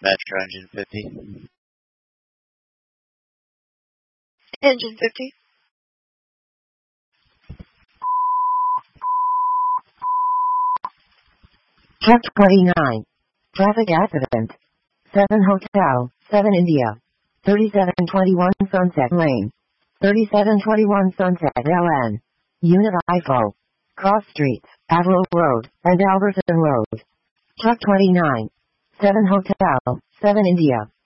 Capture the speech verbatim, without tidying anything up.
Metro Engine fifty. Engine fifty. Truck twenty-nine. Traffic accident. seven Hotel, seven India. thirty-seven twenty-one Sunset Lane. thirty-seven twenty-one Sunset L N. Unit I F O. Cross Streets, Averill Road, and Alberton Road. Truck twenty-nine. seven Hotel, seven India.